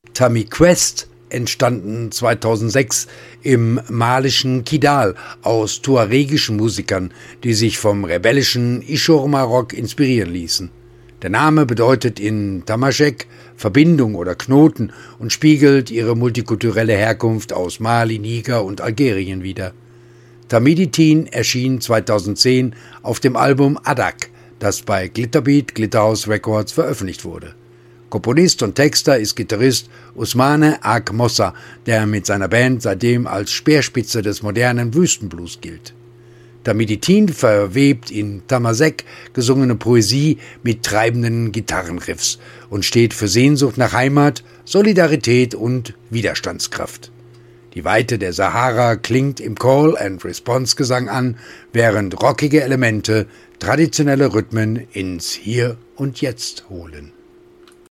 Tamiquest, entstanden 2006 im malischen Kidal aus tuaregischen Musikern, die sich vom rebellischen Ishurma-Rock inspirieren ließen. Der Name bedeutet in Tamascheq Verbindung oder Knoten und spiegelt ihre multikulturelle Herkunft aus Mali, Niger und Algerien wider. Tamiditin erschien 2010 auf dem Album Adak, das bei Glitterbeat Glitterhouse Records veröffentlicht wurde. Komponist und Texter ist Gitarrist Ousmane Ak Mossa, der mit seiner Band seitdem als Speerspitze des modernen Wüstenblues gilt. Tamiditin verwebt in Tamascheq gesungene Poesie mit treibenden Gitarrenriffs und steht für Sehnsucht nach Heimat, Solidarität und Widerstandskraft. Die Weite der Sahara klingt im Call-and-Response-Gesang an, während rockige Elemente traditionelle Rhythmen ins Hier und Jetzt holen.